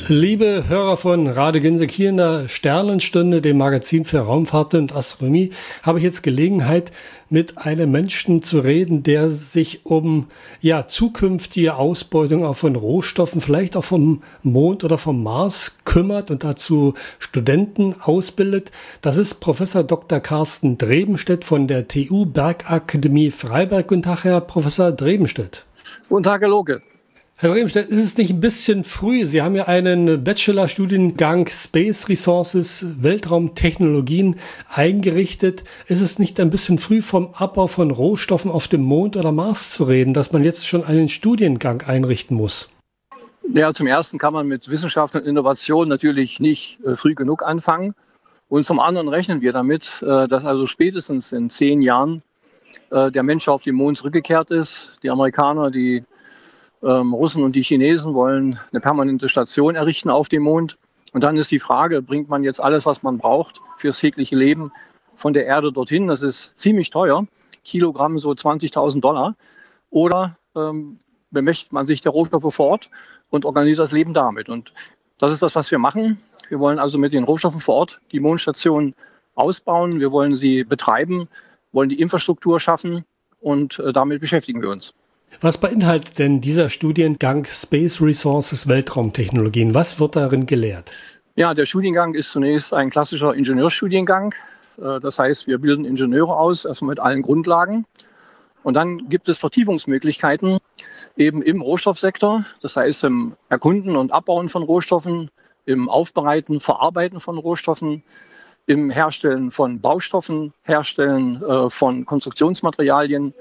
Liebe Hörer von Radio Ginzek, hier in der Sternenstunde, dem Magazin für Raumfahrt und Astronomie, habe ich jetzt Gelegenheit, mit einem Menschen zu reden, der sich um zukünftige Ausbeutung auch von Rohstoffen, vielleicht auch vom Mond oder vom Mars kümmert und dazu Studenten ausbildet. Das ist Professor Dr. Carsten Drebenstedt von der TU Bergakademie Freiberg. Guten Tag, Herr Professor Drebenstedt. Guten Tag, Herr Loke. Herr Drebenstedt, ist es nicht ein bisschen früh? Sie haben ja einen Bachelorstudiengang Space Resources, Weltraumtechnologien eingerichtet. Ist es nicht ein bisschen früh, vom Abbau von Rohstoffen auf dem Mond oder Mars zu reden, dass man jetzt schon einen Studiengang einrichten muss? Ja, zum Ersten kann man mit Wissenschaft und Innovation natürlich nicht früh genug anfangen. Und zum anderen rechnen wir damit, dass also spätestens in 10 Jahren der Mensch auf den Mond zurückgekehrt ist. Die Amerikaner, die Russen und die Chinesen wollen eine permanente Station errichten auf dem Mond. Und dann ist die Frage, bringt man jetzt alles, was man braucht fürs tägliche Leben von der Erde dorthin? Das ist ziemlich teuer, Kilogramm so $20.000. Oder bemächtigt man sich der Rohstoffe vor Ort und organisiert das Leben damit? Und das ist das, was wir machen. Wir wollen also mit den Rohstoffen vor Ort die Mondstation ausbauen. Wir wollen sie betreiben, wollen die Infrastruktur schaffen und damit beschäftigen wir uns. Was beinhaltet denn dieser Studiengang Space Resources Weltraumtechnologien? Was wird darin gelehrt? Ja, der Studiengang ist zunächst ein klassischer Ingenieurstudiengang. Das heißt, wir bilden Ingenieure aus, erstmal mit allen Grundlagen. Und dann gibt es Vertiefungsmöglichkeiten eben im Rohstoffsektor. Das heißt, im Erkunden und Abbauen von Rohstoffen, im Aufbereiten, Verarbeiten von Rohstoffen, im Herstellen von Baustoffen, Herstellen von Konstruktionsmaterialien,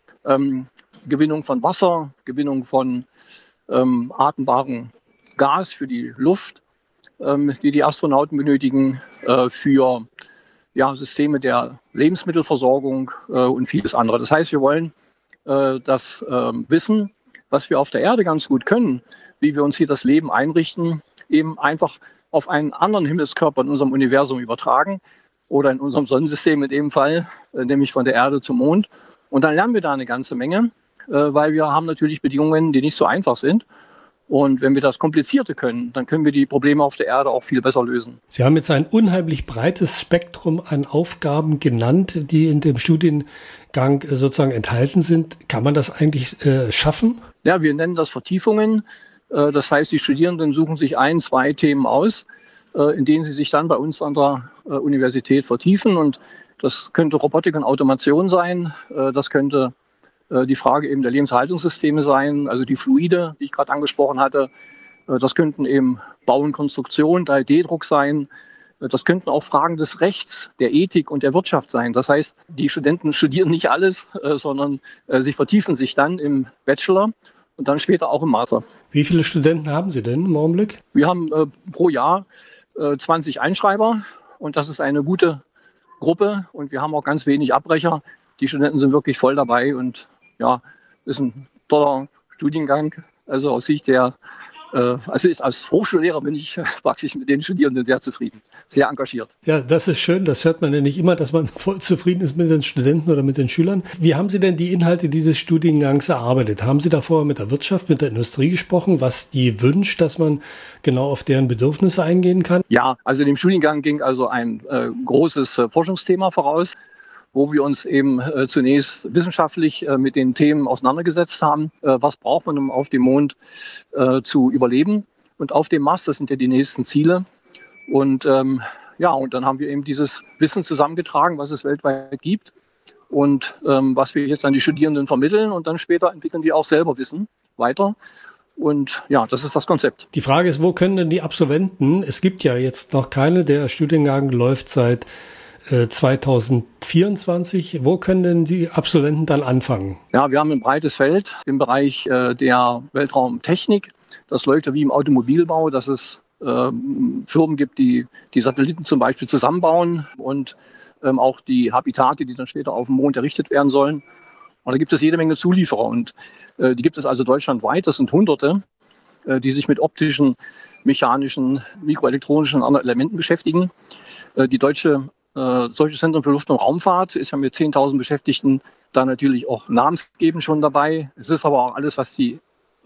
Gewinnung von Wasser, Gewinnung von atmbarem Gas für die Luft, die die Astronauten benötigen, für Systeme der Lebensmittelversorgung und vieles andere. Das heißt, wir wollen das Wissen, was wir auf der Erde ganz gut können, wie wir uns hier das Leben einrichten, eben einfach auf einen anderen Himmelskörper in unserem Universum übertragen oder in unserem Sonnensystem in dem Fall, nämlich von der Erde zum Mond. Und dann lernen wir da eine ganze Menge, weil wir haben natürlich Bedingungen, die nicht so einfach sind. Und wenn wir das Komplizierte können, dann können wir die Probleme auf der Erde auch viel besser lösen. Sie haben jetzt ein unheimlich breites Spektrum an Aufgaben genannt, die in dem Studiengang sozusagen enthalten sind. Kann man das eigentlich schaffen? Ja, wir nennen das Vertiefungen. Das heißt, die Studierenden suchen sich 1, 2 Themen aus, in denen sie sich dann bei uns an der Universität vertiefen. Und das könnte Robotik und Automation sein. Das könnte die Frage eben der Lebenshaltungssysteme sein, also die Fluide, die ich gerade angesprochen hatte. Das könnten eben Bau und Konstruktion, 3D-Druck sein. Das könnten auch Fragen des Rechts, der Ethik und der Wirtschaft sein. Das heißt, die Studenten studieren nicht alles, sondern sie vertiefen sich dann im Bachelor und dann später auch im Master. Wie viele Studenten haben Sie denn im Augenblick? Wir haben pro Jahr 20 Einschreiber und das ist eine gute Gruppe und wir haben auch ganz wenig Abbrecher. Die Studenten sind wirklich voll dabei und ja, ist ein toller Studiengang. Also aus Sicht der, als Hochschullehrer bin ich praktisch mit den Studierenden sehr zufrieden, sehr engagiert. Ja, das ist schön. Das hört man ja nicht immer, dass man voll zufrieden ist mit den Studenten oder mit den Schülern. Wie haben Sie denn die Inhalte dieses Studiengangs erarbeitet? Haben Sie davor mit der Wirtschaft, mit der Industrie gesprochen, was die wünscht, dass man genau auf deren Bedürfnisse eingehen kann? Ja, also dem Studiengang ging also ein großes Forschungsthema voraus, wo wir uns eben zunächst wissenschaftlich mit den Themen auseinandergesetzt haben. Was braucht man, um auf dem Mond zu überleben? Und auf dem Mars, das sind ja die nächsten Ziele. Und und dann haben wir eben dieses Wissen zusammengetragen, was es weltweit gibt und was wir jetzt an die Studierenden vermitteln. Und dann später entwickeln die auch selber Wissen weiter. Und ja, das ist das Konzept. Die Frage ist, wo können denn die Absolventen, es gibt ja jetzt noch keine, der Studiengang läuft seit 2024. Wo können denn die Absolventen dann anfangen? Ja, wir haben ein breites Feld im Bereich der Weltraumtechnik. Das läuft ja wie im Automobilbau, dass es Firmen gibt, die Satelliten zum Beispiel zusammenbauen und auch die Habitate, die dann später auf dem Mond errichtet werden sollen. Und da gibt es jede Menge Zulieferer und die gibt es also deutschlandweit. Das sind Hunderte, die sich mit optischen, mechanischen, mikroelektronischen und anderen Elementen beschäftigen. Die deutsche Solches Zentrum für Luft- und Raumfahrt ist ja mit 10.000 Beschäftigten da natürlich auch namensgebend schon dabei. Es ist aber auch alles, was die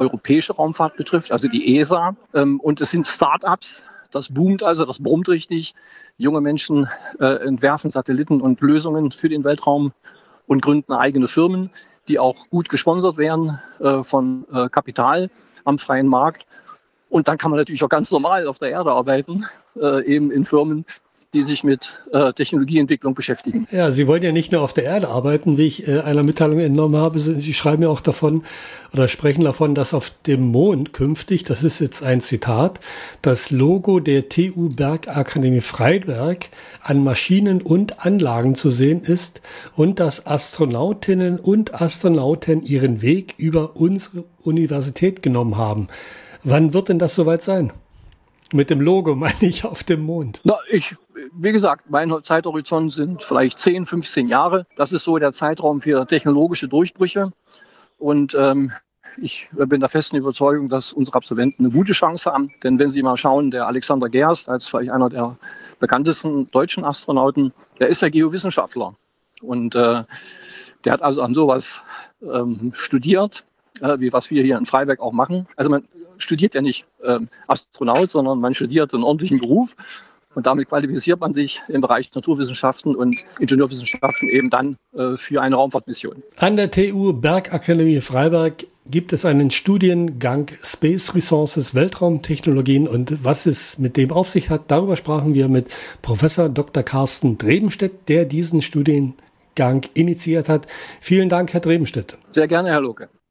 europäische Raumfahrt betrifft, also die ESA. Und es sind Start-ups. Das boomt also, das brummt richtig. Junge Menschen entwerfen Satelliten und Lösungen für den Weltraum und gründen eigene Firmen, die auch gut gesponsert werden von Kapital am freien Markt. Und dann kann man natürlich auch ganz normal auf der Erde arbeiten, eben in Firmen, die sich mit Technologieentwicklung beschäftigen. Ja, Sie wollen ja nicht nur auf der Erde arbeiten, wie ich einer Mitteilung entnommen habe. Sie schreiben ja auch davon oder sprechen davon, dass auf dem Mond künftig, das ist jetzt ein Zitat, das Logo der TU Bergakademie Freiberg an Maschinen und Anlagen zu sehen ist und dass Astronautinnen und Astronauten ihren Weg über unsere Universität genommen haben. Wann wird denn das soweit sein? Mit dem Logo meine ich auf dem Mond. Na, wie gesagt, mein Zeithorizont sind vielleicht 10, 15 Jahre. Das ist so der Zeitraum für technologische Durchbrüche. Und ich bin der festen Überzeugung, dass unsere Absolventen eine gute Chance haben. Denn wenn Sie mal schauen, der Alexander Gerst, als vielleicht einer der bekanntesten deutschen Astronauten, der ist ja Geowissenschaftler. Und der hat also an sowas studiert, wie was wir hier in Freiberg auch machen. Also man studiert ja nicht Astronaut, sondern man studiert einen ordentlichen Beruf. Und damit qualifiziert man sich im Bereich Naturwissenschaften und Ingenieurwissenschaften eben dann für eine Raumfahrtmission. An der TU Bergakademie Freiberg gibt es einen Studiengang Space Resources Weltraumtechnologien und was es mit dem auf sich hat, darüber sprachen wir mit Professor Dr. Carsten Drebenstedt, der diesen Studiengang initiiert hat. Vielen Dank, Herr Drebenstedt. Sehr gerne, Herr Loke.